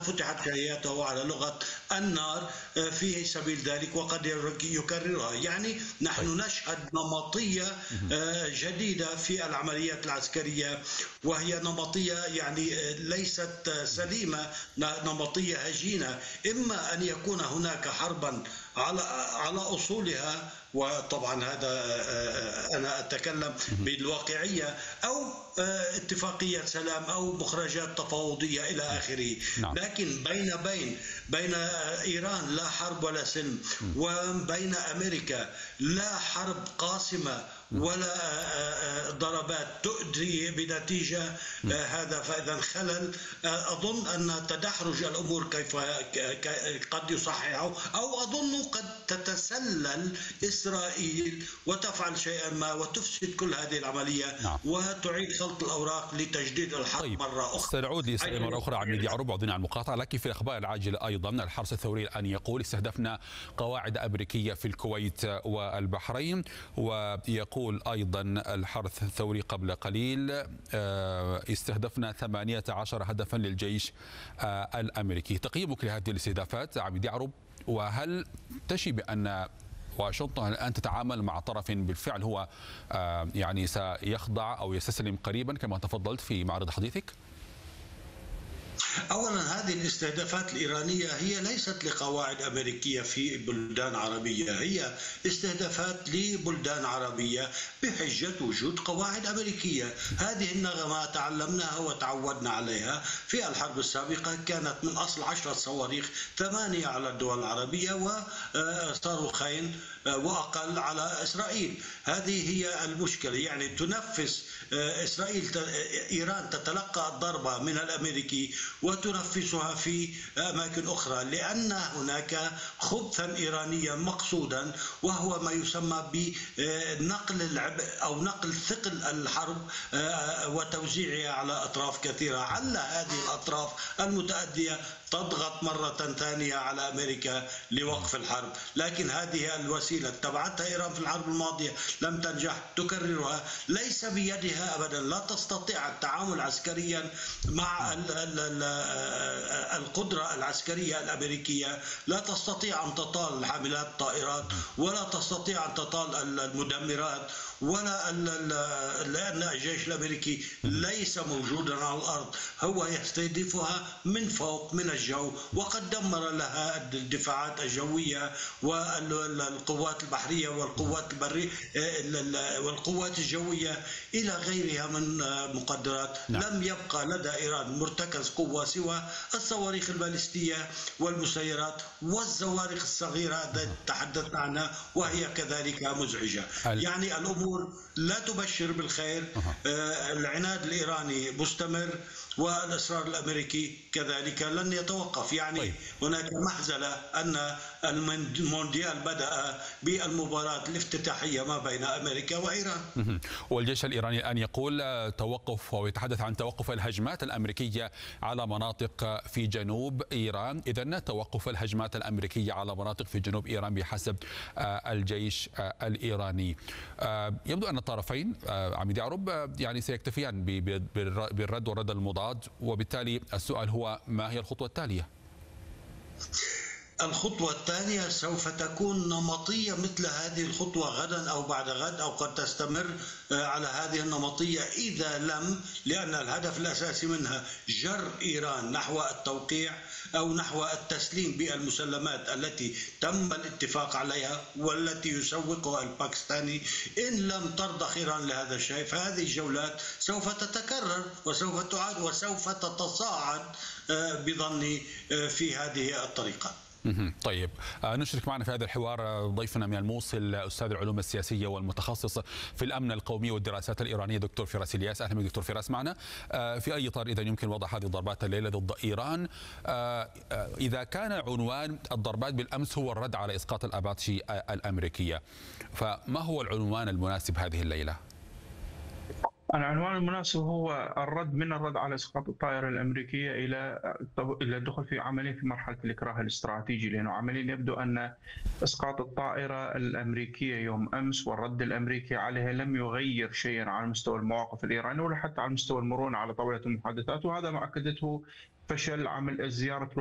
فتحت كلياته على لغة النار في سبيل ذلك وقد يكررها. يعني نحن نشهد نمطية جديدة في العمليات العسكرية، وهي نمطية يعني ليست سليمة، نمطية هجينة. إما أن يكون هناك حربا على أصولها، وطبعا هذا أنا أتكلم بالواقعية، أو اتفاقية سلام أو مخرجات تفاوضية إلى آخره. نعم. لكن بين إيران لا حرب ولا سلم، وبين أمريكا لا حرب قاسمة ولا ضربات تؤدي بنتيجة. هذا فإذا خلل. أظن أن تدحرج الأمور كيف قد يصححه، أو أظن قد تتسلل إسرائيل وتفعل شيئا ما وتفسد كل هذه العملية. نعم. وتعيد خلط الأوراق لتجديد الحرب. طيب. مرة أخرى. سنعود لإسرائيل مرة أخرى. عميد يعقوب، عذرنا عن المقاطعة، لكن في الأخبار العاجلة أيضا الحرس الثوري الآن يقول استهدفنا قواعد أمريكية في الكويت والبحرين، ويقول أيضا الحرس الثوري قبل قليل استهدفنا 18 هدفا للجيش الأمريكي. تقييمك لهذه الاستهدافات عميد يعقوب، وهل تشي بأن واشنطن الآن تتعامل مع طرف بالفعل هو يعني سيخضع أو يستسلم قريبا كما تفضلت في معرض حديثك؟ أولا، هذه الاستهدافات الإيرانية هي ليست لقواعد أمريكية في بلدان عربية، هي استهدافات لبلدان عربية بحجة وجود قواعد أمريكية. هذه النغمة تعلمناها وتعودنا عليها في الحرب السابقة، كانت من أصل 10 صواريخ، 8 على الدول العربية وصاروخين وأقل على إسرائيل. هذه هي المشكلة. يعني تنفس إيران تتلقى الضربة من الأمريكي وتنفسها في أماكن أخرى، لأن هناك خبثا إيرانيا مقصودا، وهو ما يسمى بنقل العبء أو نقل ثقل الحرب وتوزيعها على أطراف كثيرة، على هذه الأطراف المتأدية تضغط مرة ثانية على أمريكا لوقف الحرب. لكن هذه الوسيلة اتبعتها إيران في الحرب الماضية لم تنجح، تكررها. ليس بيدها أبدا، لا تستطيع التعامل عسكريا مع القدرة العسكرية الأمريكية، لا تستطيع أن تطال حاملات الطائرات، ولا تستطيع أن تطال المدمرات، ولا لأن الجيش الأمريكي ليس موجودا على الأرض، هو يستهدفها من فوق من الجو، وقد دمر لها الدفاعات الجوية والقوات البحرية والقوات البرية والقوات الجوية إلى غيرها من مقدرات. لم يبقى لدى إيران مرتكز قوة سوى الصواريخ البالستية والمسيرات والصواريخ الصغيرة التي تحدثنا عنها، وهي كذلك مزعجة. يعني الأمور لا تبشر بالخير. العناد الإيراني مستمر، والإصرار الأمريكي كذلك لن يتوقف. يعني هناك محزلة أن المونديال بدأ بالمباراة الافتتاحية ما بين أمريكا وإيران. والجيش الإيراني الآن يقول توقف، أو يتحدث عن توقف الهجمات الأمريكية على مناطق في جنوب إيران. إذن توقف الهجمات الأمريكية على مناطق في جنوب إيران بحسب الجيش الإيراني. يبدو أن الطرفين عميد يعقوب يعني سيكتفيان بالرد والرد المضاد، وبالتالي السؤال هو ما هي الخطوة التالية؟ الخطوة الثانية سوف تكون نمطية مثل هذه الخطوة غدا أو بعد غد، أو قد تستمر على هذه النمطية إذا لم، لأن الهدف الأساسي منها جر إيران نحو التوقيع أو نحو التسليم بالمسلمات التي تم الاتفاق عليها والتي يسوقها الباكستاني. إن لم ترضخ إيران لهذا الشيء فهذه الجولات سوف تتكرر وسوف تعاد وسوف تتصاعد بظني في هذه الطريقة. طيب، نشرك معنا في هذا الحوار ضيفنا من الموصل أستاذ العلوم السياسية والمتخصص في الأمن القومي والدراسات الإيرانية دكتور فراس الياس. أهلا بك دكتور فراس معنا. في أي إطار إذا يمكن وضع هذه الضربات الليلة ضد إيران؟ إذا كان عنوان الضربات بالأمس هو الرد على إسقاط الأباتشي الأمريكية، فما هو العنوان المناسب هذه الليلة؟ العنوان المناسب هو الرد على اسقاط الطائره الامريكيه الى الدخول في عمليه في مرحله الاكراه الاستراتيجي، لانه عمليا يبدو ان اسقاط الطائره الامريكيه يوم امس والرد الامريكي عليها لم يغير شيئا على مستوى المواقف الايرانيه ولا حتى على مستوى المرونه على طاوله المحادثات، وهذا ما اكدته فشل عمل زياره